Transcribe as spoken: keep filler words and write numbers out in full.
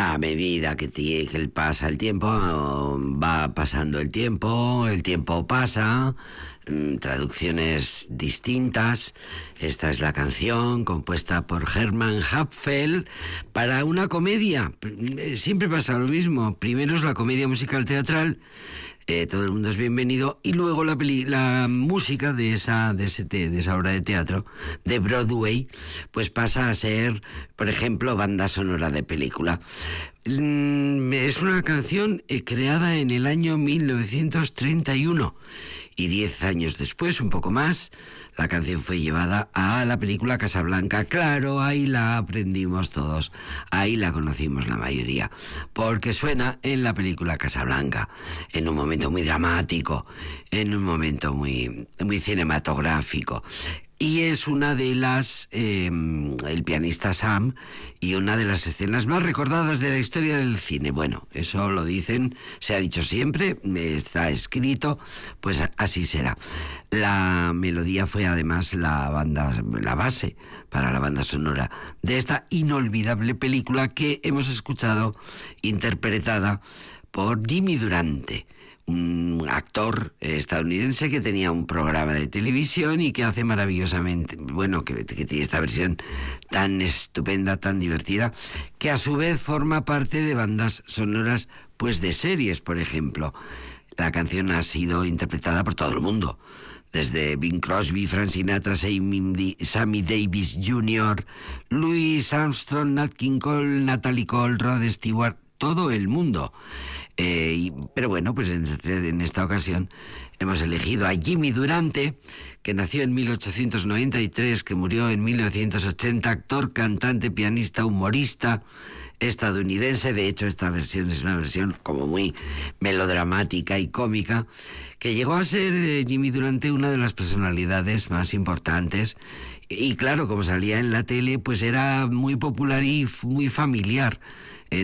A medida que, tie- que el pasa el tiempo, va pasando el tiempo, el tiempo pasa, mm, traducciones distintas. Esta es la canción compuesta por Hermann Hapfeld para una comedia. Pr- Siempre pasa lo mismo. Primero es la comedia musical teatral, eh, Todo el mundo es bienvenido, y luego la, peli- la música de esa, de, ese te- de esa obra de teatro de Broadway, pues pasa a ser, por ejemplo, banda sonora de película. Mm, Es una canción eh, creada en el año mil novecientos treinta y uno, y diez años después, un poco más, la canción fue llevada a la película Casablanca. Claro, ahí la aprendimos todos, ahí la conocimos la mayoría, porque suena en la película Casablanca, en un momento muy dramático, en un momento muy, muy cinematográfico. Y es una de las, eh, el pianista Sam, y una de las escenas más recordadas de la historia del cine. Bueno, eso lo dicen, se ha dicho siempre, está escrito, pues así será. La melodía fue además la banda, la base para la banda sonora de esta inolvidable película que hemos escuchado interpretada por Jimmy Durante, un actor estadounidense que tenía un programa de televisión y que hace maravillosamente, bueno, que, que tiene esta versión tan estupenda, tan divertida, que a su vez forma parte de bandas sonoras, pues de series, por ejemplo. La canción ha sido interpretada por todo el mundo, desde Bing Crosby, Frank Sinatra, Sammy Sammy Davis junior, Louis Armstrong, Nat King Cole, Natalie Cole, Rod Stewart, todo el mundo. Eh, y, pero bueno, pues en, en esta ocasión hemos elegido a Jimmy Durante, que nació en mil ochocientos noventa y tres, que murió en mil novecientos ochenta, actor, cantante, pianista, humorista estadounidense. De hecho, esta versión es una versión como muy melodramática y cómica, que llegó a ser eh, Jimmy Durante una de las personalidades más importantes. Y claro, como salía en la tele, pues era muy popular y f- muy familiar